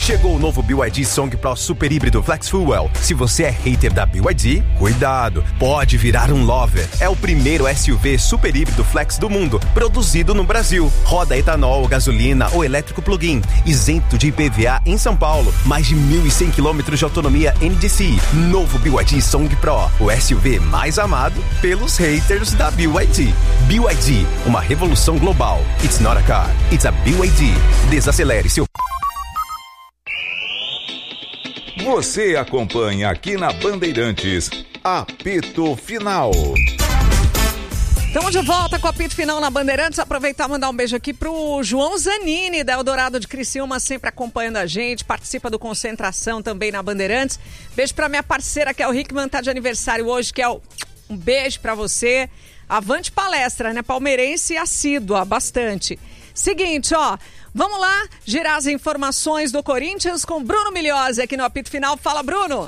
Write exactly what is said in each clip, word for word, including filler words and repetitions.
Chegou o novo B Y D Song Pro Super Híbrido Flex Fuel. Se você é hater da B Y D, cuidado, pode virar um lover. É o primeiro S U V super híbrido flex do mundo, produzido no Brasil. Roda etanol, gasolina ou elétrico plug-in, isento de I P V A em São Paulo. Mais de mil e cem quilômetros de autonomia N D C. Novo B Y D Song Pro, o S U V mais amado pelos haters da B Y D. B Y D, uma revolução global. It's not a car, it's a B Y D. Desacelere seu... Você acompanha aqui na Bandeirantes, Apito Final. Estamos de volta com o Apito Final na Bandeirantes. Aproveitar e mandar um beijo aqui pro João Zanini, da Eldorado de Criciúma, sempre acompanhando a gente, participa do Concentração também na Bandeirantes. Beijo pra minha parceira, que é o Rickman, tá de aniversário hoje, que é o... Um beijo pra você. Avante palestra, né? Palmeirense assídua, bastante. Seguinte, ó... Vamos lá, girar as informações do Corinthians com Bruno Migliozzi aqui no Apito Final. Fala, Bruno!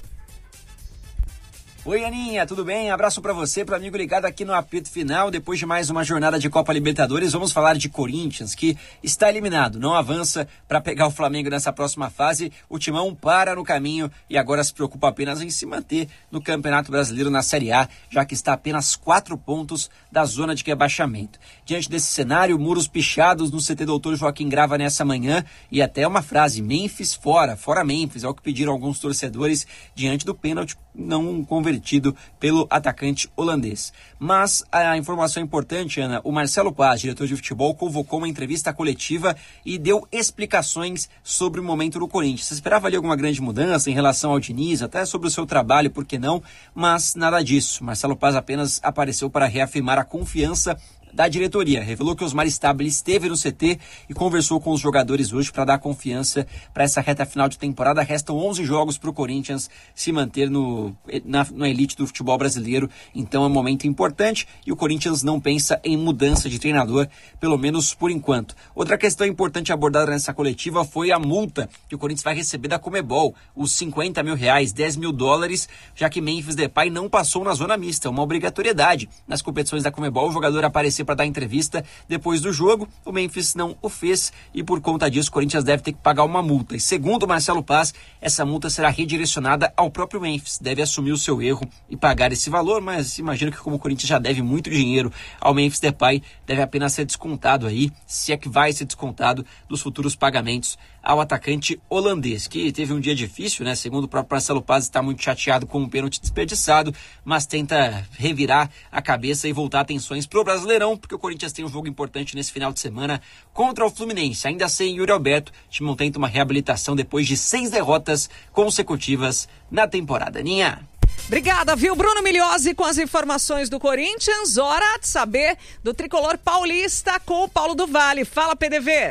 Oi, Aninha, tudo bem? Abraço pra você, pro amigo ligado aqui no Apito Final. Depois de mais uma jornada de Copa Libertadores, vamos falar de Corinthians, que está eliminado, não avança para pegar o Flamengo nessa próxima fase. O Timão para no caminho e agora se preocupa apenas em se manter no Campeonato Brasileiro na Série A, já que está a apenas quatro pontos da zona de rebaixamento. Diante desse cenário, muros pichados no C T Doutor Joaquim Grava nessa manhã e até uma frase, Memphis fora, fora Memphis, é o que pediram alguns torcedores diante do pênalti não convertido pelo atacante holandês. Mas a informação importante, Ana, o Marcelo Paz, diretor de futebol, convocou uma entrevista coletiva e deu explicações sobre o momento do Corinthians. Você esperava ali alguma grande mudança em relação ao Diniz, até sobre o seu trabalho, por que não? Mas nada disso. Marcelo Paz apenas apareceu para reafirmar a confiança da diretoria. Revelou que Osmar Stabile esteve no C T e conversou com os jogadores hoje para dar confiança para essa reta final de temporada. Restam onze jogos para o Corinthians se manter no, na, na elite do futebol brasileiro, então é um momento importante e o Corinthians não pensa em mudança de treinador, pelo menos por enquanto. Outra questão importante abordada nessa coletiva foi a multa que o Corinthians vai receber da Conmebol, os cinquenta mil reais, dez mil dólares, já que Memphis Depay não passou na zona mista, uma obrigatoriedade. Nas competições da Conmebol, o jogador apareceu para dar entrevista depois do jogo, o Memphis não o fez e por conta disso o Corinthians deve ter que pagar uma multa. E segundo o Marcelo Paz, essa multa será redirecionada ao próprio Memphis, deve assumir o seu erro e pagar esse valor, mas imagino que como o Corinthians já deve muito dinheiro ao Memphis Depay, deve apenas ser descontado aí, se é que vai ser descontado dos futuros pagamentos ao atacante holandês, que teve um dia difícil, né? Segundo o próprio Marcelo Paz, está muito chateado com um pênalti desperdiçado, mas tenta revirar a cabeça e voltar atenções pro Brasileirão, porque o Corinthians tem um jogo importante nesse final de semana contra o Fluminense, ainda sem Yuri Alberto. O time tenta uma reabilitação depois de seis derrotas consecutivas na temporada. Ninha. Obrigada, viu? Bruno Migliozzi com as informações do Corinthians. Hora de saber do tricolor paulista com o Paulo do Vale. Fala, P D V.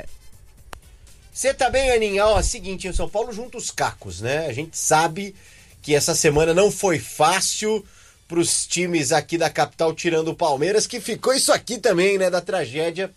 Você tá bem, Aninha? Ó, seguinte, em São Paulo junta os cacos, né? A gente sabe que essa semana não foi fácil pros times aqui da capital, tirando o Palmeiras, que ficou isso aqui também, né, da tragédia,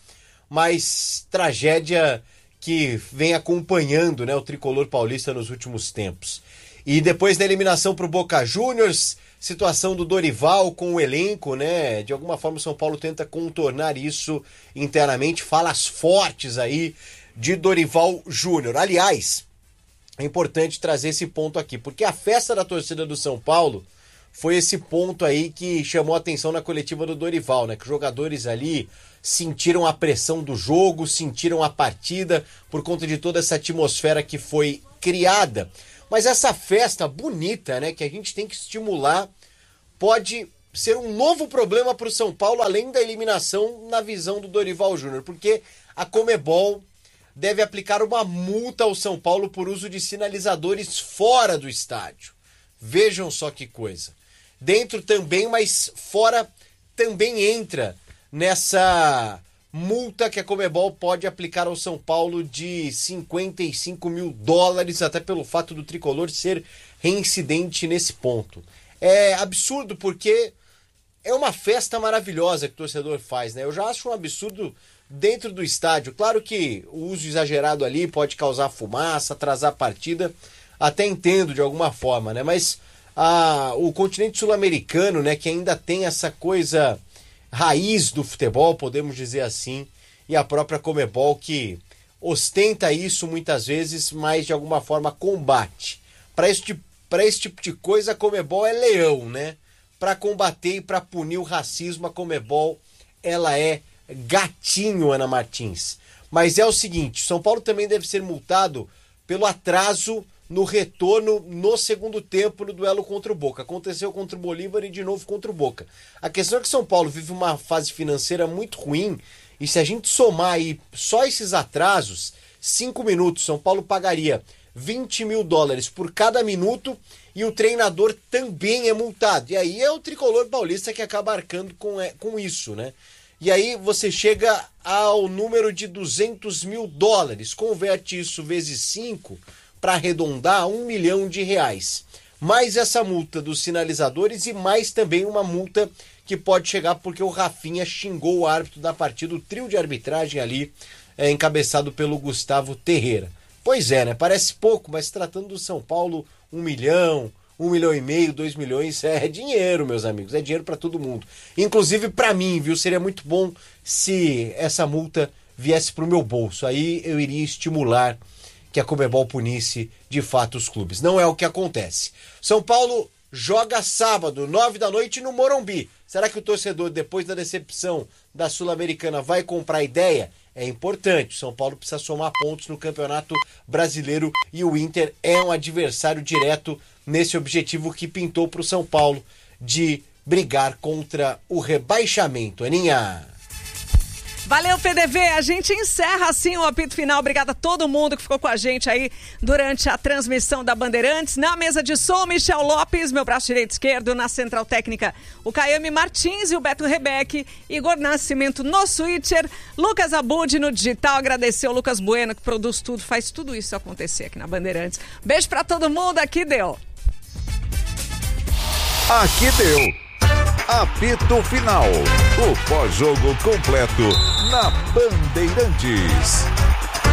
mas tragédia que vem acompanhando, né, o tricolor paulista nos últimos tempos. E depois da eliminação pro Boca Juniors, situação do Dorival com o elenco, né, de alguma forma o São Paulo tenta contornar isso internamente, falas fortes aí de Dorival Júnior. Aliás, é importante trazer esse ponto aqui, porque a festa da torcida do São Paulo foi esse ponto aí que chamou a atenção na coletiva do Dorival, né? Que os jogadores ali sentiram a pressão do jogo, sentiram a partida por conta de toda essa atmosfera que foi criada. Mas essa festa bonita, né, que a gente tem que estimular, pode ser um novo problema para o São Paulo, além da eliminação na visão do Dorival Júnior, porque a Conmebol deve aplicar uma multa ao São Paulo por uso de sinalizadores fora do estádio. Vejam só que coisa. Dentro também, mas fora também entra nessa multa que a Conmebol pode aplicar ao São Paulo de cinquenta e cinco mil dólares, até pelo fato do tricolor ser reincidente nesse ponto. É absurdo porque é uma festa maravilhosa que o torcedor faz, né? Eu já acho um absurdo dentro do estádio. Claro que o uso exagerado ali pode causar fumaça, atrasar a partida, até entendo de alguma forma, né? Mas a, o continente sul-americano, né, que ainda tem essa coisa raiz do futebol, podemos dizer assim, e a própria Conmebol que ostenta isso muitas vezes, mas de alguma forma combate. Para esse, para esse tipo de coisa, a Conmebol é leão, né? Para combater e para punir o racismo, a Conmebol, ela é gatinho, Ana Martins. Mas é o seguinte, São Paulo também deve ser multado pelo atraso no retorno no segundo tempo no duelo contra o Boca. Aconteceu contra o Bolívar e de novo contra o Boca. A questão é que São Paulo vive uma fase financeira muito ruim e se a gente somar aí só esses atrasos, cinco minutos, São Paulo pagaria vinte mil dólares por cada minuto e o treinador também é multado. E aí é o tricolor paulista que acaba arcando com, é, com isso, né? E aí você chega ao número de duzentos mil dólares, converte isso vezes cinco para arredondar um milhão de reais. Mais essa multa dos sinalizadores e mais também uma multa que pode chegar porque o Rafinha xingou o árbitro da partida, o trio de arbitragem ali, é, encabeçado pelo Gustavo Terreira. Pois é, né? Parece pouco, mas tratando do São Paulo, um milhão, um milhão e meio, dois milhões, é dinheiro, meus amigos, é dinheiro para todo mundo. Inclusive para mim, viu? Seria muito bom se essa multa viesse pro meu bolso. Aí eu iria estimular que a Conmebol punisse de fato os clubes. Não é o que acontece. São Paulo joga sábado, nove da noite no Morumbi. Será que o torcedor, depois da decepção da Sul-Americana, vai comprar ideia? É importante. São Paulo precisa somar pontos no Campeonato Brasileiro e o Inter é um adversário direto nesse objetivo que pintou para o São Paulo de brigar contra o rebaixamento. Aninha. Valeu, P D V. A gente encerra assim o apito final. Obrigada a todo mundo que ficou com a gente aí durante a transmissão da Bandeirantes. Na mesa de som, Michel Lopes, meu braço direito e esquerdo. Na central técnica, o Caiame Martins e o Beto Rebeck. Igor Nascimento no switcher. Lucas Abud no digital. Agradecer o Lucas Bueno, que produz tudo, faz tudo isso acontecer aqui na Bandeirantes. Beijo pra todo mundo. Aqui deu. Aqui deu. Apito Final. O pós-jogo completo na Bandeirantes.